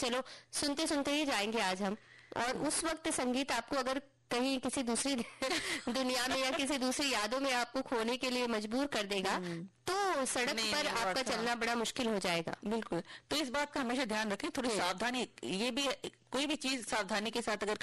चलो सुनते सुनते ही जाएंगे आज हम। और उस वक्त संगीत आपको अगर कहीं किसी दूसरी दुनिया में या किसी दूसरी यादों में आपको खोने के लिए मजबूर कर देगा तो सड़क पर आपका चलना बड़ा मुश्किल हो जाएगा। बिल्कुल। तो इस बात का हमेशा ध्यान रखें, थोड़ी सावधानी, ये भी कोई भी चीज सावधानी के साथ अगर